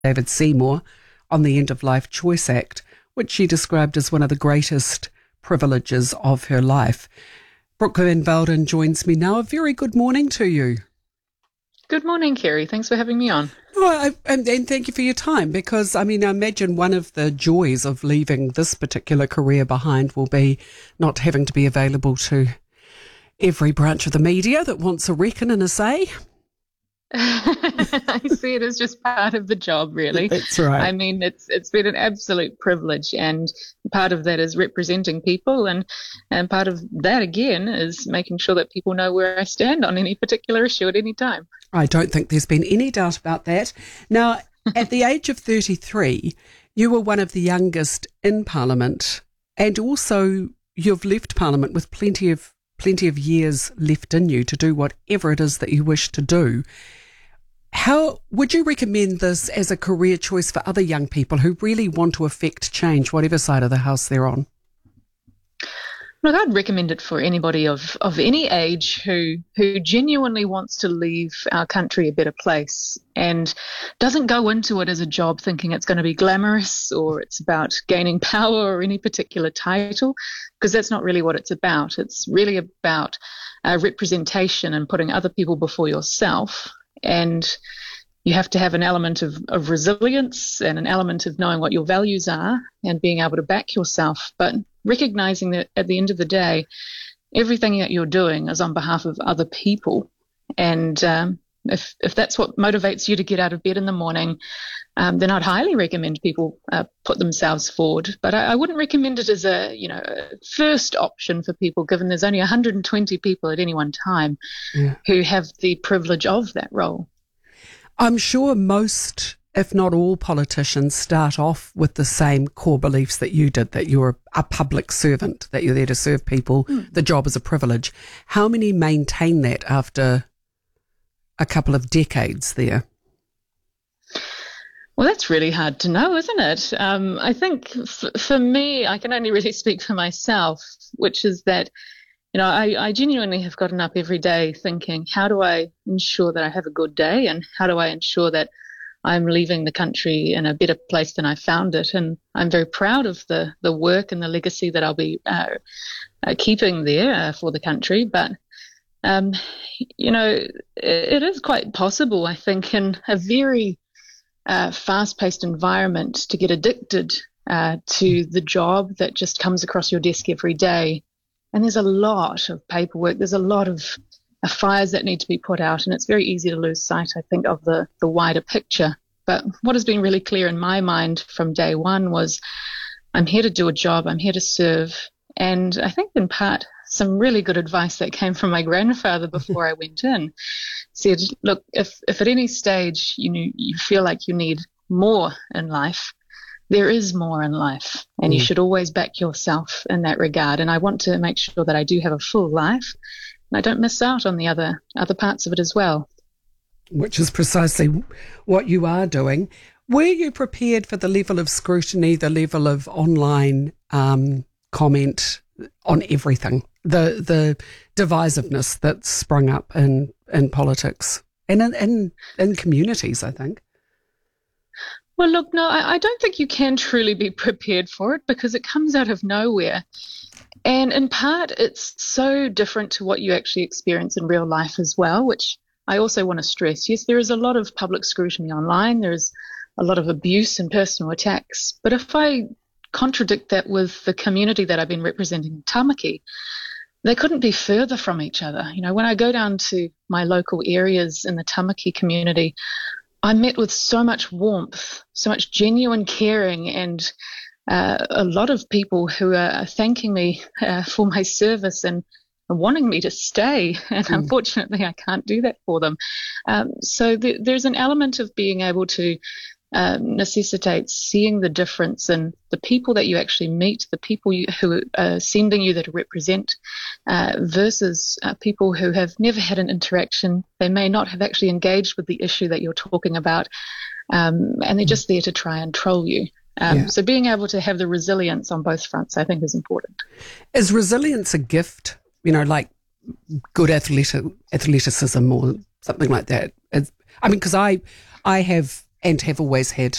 David Seymour on the End of Life Choice Act, which she described as one of the greatest privileges of her life. Brooke Van Velden joins me now. A very good morning to you. Good morning, Kerry. Thanks for having me on. And thank you for your time, because, I imagine one of the joys of leaving this particular career behind will be not having to be available to every branch of the media that wants a reckon and a say. I see it as just part of the job, really. That's right. It's been an absolute privilege, and part of that is representing people, and part of that, again, is making sure that people know where I stand on any particular issue at any time. I don't think there's been any doubt about that. Now, at the age of 33, you were one of the youngest in Parliament, and also you've left Parliament with plenty of years left in you to do whatever it is that you wish to do. How would you recommend this as a career choice for other young people who really want to affect change, whatever side of the house they're on? Look, I'd recommend it for anybody of any age who genuinely wants to leave our country a better place and doesn't go into it as a job thinking it's going to be glamorous or it's about gaining power or any particular title, because that's not really what it's about. It's really about representation and putting other people before yourself. And you have to have an element of resilience and an element of knowing what your values are and being able to back yourself, but recognizing that at the end of the day, everything that you're doing is on behalf of other people. And if that's what motivates you to get out of bed in the morning, then I'd highly recommend people put themselves forward. But I wouldn't recommend it as a first option for people, given there's only 120 people at any one time who have the privilege of that role. I'm sure most, if not all, politicians start off with the same core beliefs that you did, that you're a public servant, that you're there to serve people. The job is a privilege. How many maintain that after a couple of decades there? Well, that's really hard to know, isn't it? I think for me, I can only really speak for myself, which is that, I genuinely have gotten up every day thinking, how do I ensure that I have a good day, and how do I ensure that I'm leaving the country in a better place than I found it? And I'm very proud of the work and the legacy that I'll be keeping there for the country. But, it is quite possible, I think, in a very fast-paced environment to get addicted to the job that just comes across your desk every day. And there's a lot of paperwork. There's a lot of fires that need to be put out, and it's very easy to lose sight, I think, of the wider picture. But what has been really clear in my mind from day one was I'm here to do a job, I'm here to serve, and I think in part some really good advice that came from my grandfather before I went in said, look, if at any stage you feel like you need more in life, there is more in life, and you should always back yourself in that regard. And I want to make sure that I do have a full life and I don't miss out on the other parts of it as well. Which is precisely what you are doing. Were you prepared for the level of scrutiny, the level of online comment on everything, the divisiveness that's sprung up in politics and in communities, I think? Well, look, no, I don't think you can truly be prepared for it, because it comes out of nowhere. And in part, it's so different to what you actually experience in real life as well, which I also want to stress. Yes, there is a lot of public scrutiny online. There's a lot of abuse and personal attacks. But if I contradict that with the community that I've been representing in Tamaki, they couldn't be further from each other. When I go down to my local areas in the Tamaki community, I'm met with so much warmth, so much genuine caring, and a lot of people who are thanking me for my service and wanting me to stay. And unfortunately, I can't do that for them. So there's an element of being able to necessitate seeing the difference in the people that you actually meet, the people who are sending you that represent, versus people who have never had an interaction. They may not have actually engaged with the issue that you're talking about, and they're just there to try and troll you. So being able to have the resilience on both fronts, I think, is important. Is resilience a gift? Like good athleticism or something like that? Because I have and have always had.